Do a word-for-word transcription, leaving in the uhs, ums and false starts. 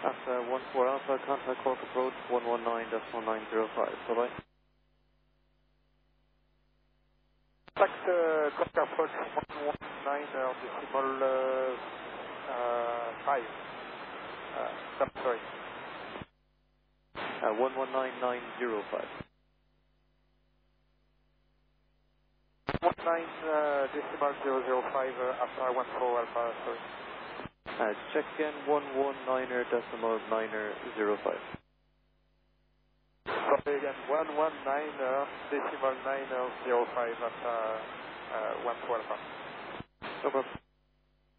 Alpha one four Alpha, contact Cork approach one one nine decimal nine zero five. Bye-bye. Contact uh, Cork approach one one nine uh, decimal uh, uh, five. Uh, I'm sorry. Uh, one one nine nine zero five. one nine uh, decimal zero zero five uh, after one four Alpha, sorry. Uh, check again, one one niner decimal niner zero five. Sorry again, one one nine uh, decimal nine zero five at uh, uh, one four Alpha. No problem.